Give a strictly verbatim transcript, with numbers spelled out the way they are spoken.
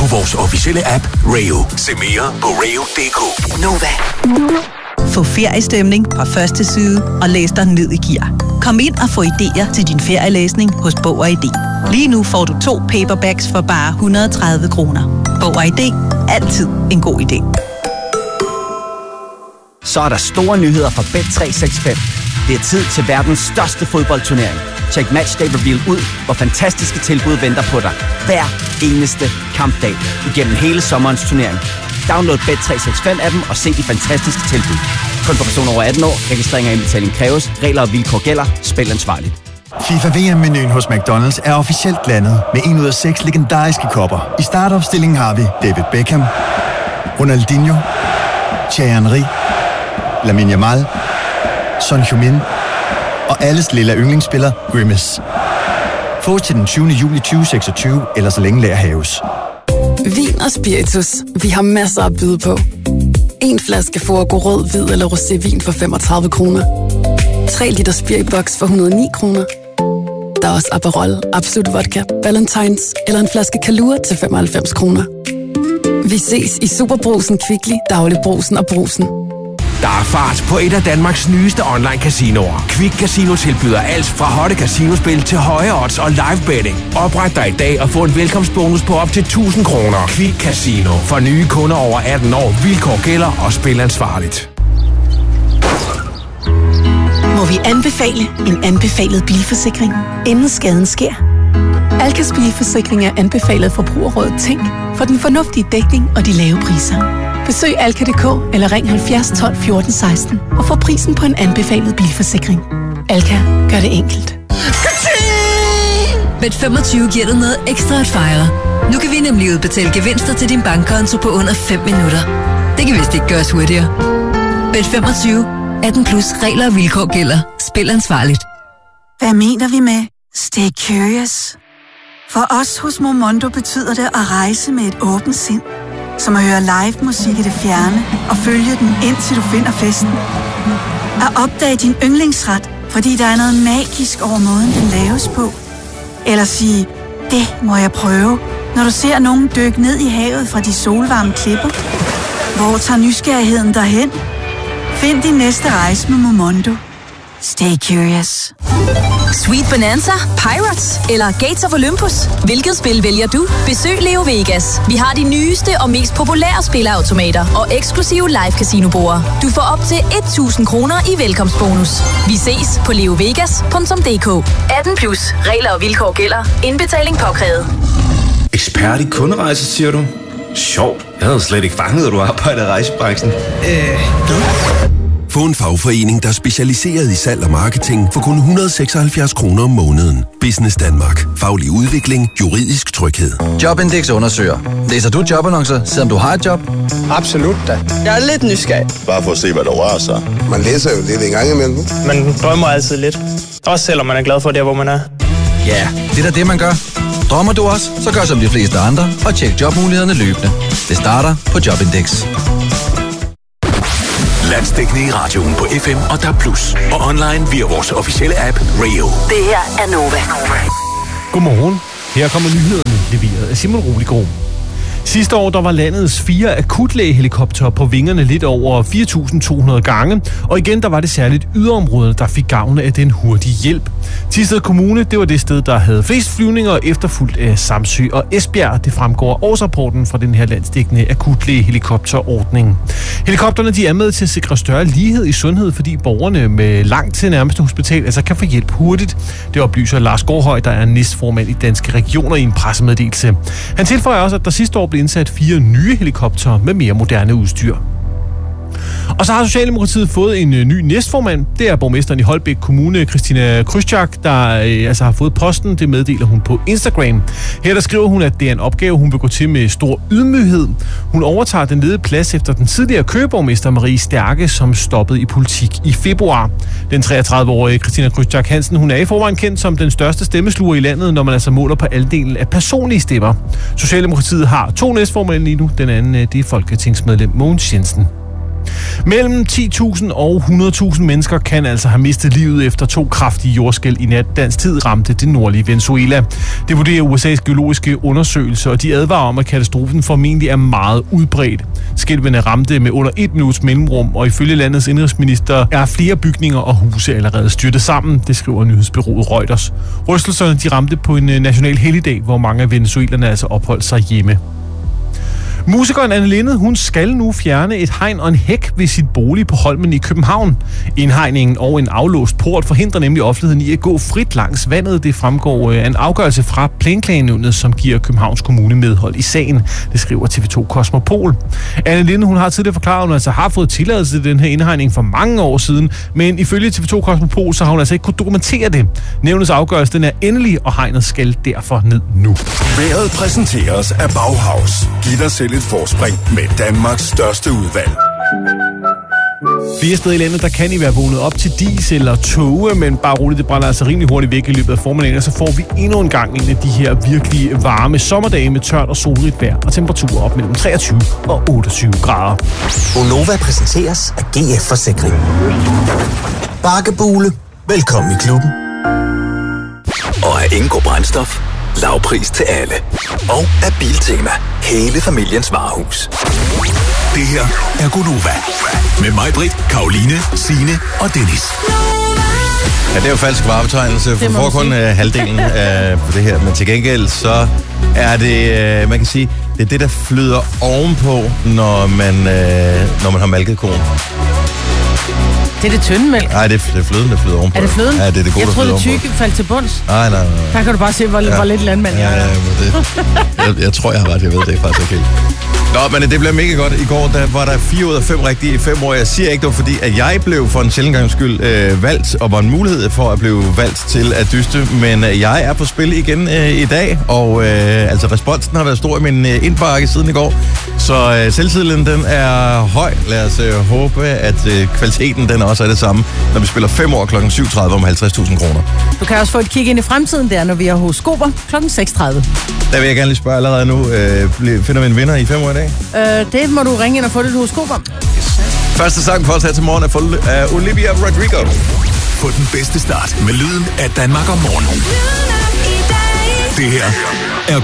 på vores officielle app Rayo. Se mere på rayo punktum d k. Nova. Få feriestemning fra første side og læs dig ned i gear. Kom ind og få idéer til din ferielæsning hos Bog og I D. Lige nu får du to paperbacks for bare et hundrede og tredive kroner. Bog og I D. Altid en god idé. Så er der store nyheder fra Bet tre seks fem. Det er tid til verdens største fodboldturnering. Check Matchday Reveal ud, hvor fantastiske tilbud venter på dig. Hver eneste kampdag igennem hele sommerens turnering. Download Bet tre seks fem appen og se de fantastiske tilbud. Kun for personer over atten år. Registrering og indbetaling kræves. Regler og vilkår gælder. Spil ansvarligt. FIFA V M-menuen hos McDonald's er officielt landet med en ud af seks legendariske kopper. I startopstillingen har vi David Beckham, Ronaldinho, Thierry Henry, Lamine Yamal, Son Heung-min og alles lille yndlingsspiller Grimace. Få til den tyvende juli tyve seksogtyve, eller så længe lager haves. Vin og spiritus. Vi har masser at byde på. En flaske Forgo rød, hvid eller rosévin for femogtredive kroner. tre liter spiriboks for et hundrede og ni kroner. Der er også Aperol, Absolut Vodka, Valentines eller en flaske Kalua til femoghalvfems kroner. Vi ses i Superbrugsen, Kvickly, Dagligbrugsen og Brugsen. Der er fart på et af Danmarks nyeste online casinoer. Quick Casino tilbyder alt fra hotte casinospil til høje odds og live betting. Opret dig i dag og få en velkomstbonus på op til tusind kroner. Quick Casino. For nye kunder over atten år. Vilkår gælder og spil ansvarligt. Må vi anbefale en anbefalet bilforsikring, inden skaden sker? Alkas bilforsikring er anbefalet Forbrugerrådet Tænk for den fornuftige dækning og de lave priser. Besøg alka punktum d k eller ring halvfjerds tolv fjorten seksten og få prisen på en anbefalet bilforsikring. Alka gør det enkelt. Bet femogtyve giver dig noget ekstra at fejre. Nu kan vi nemlig udbetale gevinster til din bankkonto på under fem minutter. Det kan vist ikke gøres hurtigere. Bet femogtyve. atten plus regler og vilkår gælder. Spil ansvarligt. Hvad mener vi med stay curious? For os hos Momondo betyder det at rejse med et åbent sind. Som at høre live musik i det fjerne og følge den indtil du finder festen. At opdage din yndlingsret, fordi der er noget magisk over måden, den laves på. Eller sige, det må jeg prøve, når du ser nogen dykke ned i havet fra de solvarme klipper. Hvor tager nysgerrigheden derhen? Find din næste rejse med Momondo. Stay curious. Sweet Bonanza, Pirates eller Gates of Olympus? Hvilket spil vælger du? Besøg Leo Vegas. Vi har de nyeste og mest populære spilleautomater og eksklusive live casinoborer. Du får op til tusind kroner i velkomstbonus. Vi ses på leo vegas punktum d k. atten plus. Regler og vilkår gælder. Indbetaling påkrævet. Ekspert i kunderejser, siger du? Sjovt. Jeg havde slet ikke fanget, at du arbejder i rejsebranchen. Øh, Få en fagforening, der er specialiseret i salg og marketing for kun et hundrede og seksoghalvfjerds kroner om måneden. Business Danmark. Faglig udvikling. Juridisk tryghed. Jobindex undersøger. Læser du jobannoncer, selvom du har et job? Absolut da. Jeg er lidt nysgerrig. Bare for at se, hvad der rører sig. Man læser jo lidt en gang imellem. Man drømmer altid lidt. Også selvom man er glad for det, hvor man er. Ja, det er da det, man gør. Drømmer du også, så gør som de fleste andre og tjek jobmulighederne løbende. Det starter på Jobindex. Landsdækkende i radioen på F M og D A B plus, og online via vores officielle app Rayo. Det her er Nova. Godmorgen. Her kommer nyhederne leveret af Simon Roligård. Sidste år der var landets fire akutlægehelikoptere på vingerne lidt over fire tusind to hundrede gange, og igen der var det særligt yderområderne, der fik gavn af den hurtige hjælp. Thisted Kommune, det var det sted, der havde flest flyvninger, efterfulgt af Samsø og Esbjerg. Det fremgår af årsrapporten fra den her landsdækkende akutlægehelikopterordning. Helikopterne de er med til at sikre større lighed i sundhed, fordi borgerne med langt til nærmeste hospital altså kan få hjælp hurtigt. Det oplyser Lars Gårdhøj, der er næstformand i Danske Regioner, i en pressemeddelelse. Han tilføjer også, at der sidste år blev indsat fire nye helikoptere med mere moderne udstyr. Og så har Socialdemokratiet fået en ny næstformand. Det er borgmesteren i Holbæk Kommune, Christina Krzyzak, der øh, altså har fået posten. Det meddeler hun på Instagram. Her der skriver hun, at det er en opgave, hun vil gå til med stor ydmyghed. Hun overtager den ledige plads efter den tidligere køgeborgmester Marie Stærke, som stoppede i politik i februar. Den treogtredive-årige Christina Krzyzak Hansen, hun er i forvejen kendt som den største stemmesluger i landet, når man altså måler på andelen af personlige stemmer. Socialdemokratiet har to næstformænd lige nu. Den anden det er folketingsmedlem Mogens Jensen. Mellem ti tusind og hundrede tusind mennesker kan altså have mistet livet efter to kraftige jordskælv i nat dansk tid ramte det nordlige Venezuela. Det vurderer U S A's geologiske undersøgelse, og de advarer om, at katastrofen formentlig er meget udbredt. Skælvene ramte med under et minuts mellemrum, og ifølge landets indrigsminister er flere bygninger og huse allerede styrtet sammen, det skriver nyhedsbureauet Reuters. Rystelserne de ramte på en national helligdag, hvor mange af venezuelerne altså opholdt sig hjemme. Musikeren Anne Linnet, hun skal nu fjerne et hegn og en hæk ved sit bolig på Holmen i København. Indhegningen og en aflåst port forhindrer nemlig offentligheden i at gå frit langs vandet. Det fremgår af en afgørelse fra Planklagenævnet, som giver Københavns Kommune medhold i sagen. Det skriver T V to Kosmopol. Anne Linnet, hun har tidligere forklaret, at hun altså har fået tilladelse til den her indhegning for mange år siden, men ifølge T V to Kosmopol, så har hun altså ikke kunnet dokumentere det. Nævnets afgørelse, den er endelig, og hegnet skal derfor ned nu. Vejret præsenteres af Bauhaus. Giv dig selv et forspring med Danmarks største udvalg. Flere steder i landet, der kan I være vågnet op til dis eller tåge, men bare roligt, det brænder altså rimelig hurtigt væk i løbet af formiddagen, og så får vi endnu en gang en af de her virkelig varme sommerdage med tørt og solrigt vejr og temperaturer op mellem treogtyve og otteogtyve grader. Gonova præsenteres af G F Forsikring. Bakkebule. Velkommen i klubben. Og af Ingo Brændstof. Lavpris til alle. Og af Biltema. Hele familiens varehus. Det her er Gonova. Med mig, Britt, Karoline, Signe og Dennis. Ja, det er jo falsk varebetegnelse. For får kun uh, halvdelen af det her. Men til gengæld, så er det, uh, man kan sige, det er det, der flyder ovenpå, når man, uh, når man har malket koen. Det er det tynde mælk? Nej, det er, det er fløden, der flyder ovenpå. Er det fløden? Ja, det er det gode, jeg troede, det tykke faldt til bunds. Nej, nej, nej. Der kan du bare se, hvor, ja. hvor lidt landmand jeg er. Ja, ja, det, jeg, jeg tror, jeg har ret. Jeg ved det faktisk ikke helt. Nå, men det blev mega godt. I går der var der fire ud af fem rigtige i fem år. Jeg siger ikke, det var fordi, at jeg blev for en sjældent gangs skyld øh, valgt, og var en mulighed for at blive valgt til at dyste. Men øh, jeg er på spil igen øh, i dag, og øh, altså responsen har været stor i min øh, indbakke siden i går. Så øh, selvtilliden, den er høj. Lad os øh, håbe, at øh, kvaliteten, den også er det samme, når vi spiller fem år klokken syv tredive om halvtreds tusind kroner. Du kan også få et kig ind i fremtiden der, når vi er hos Skober klokken seks tredive. Der vil jeg gerne lige spørge allerede nu. Øh, finder vi en vinder i fem år i dag? Øh, det må du ringe ind og få det hos Skober. Yes. Første sang for os her til morgen er for af Olivia Rodrigo. Få den bedste start med lyden af Danmark om morgenen. Det her er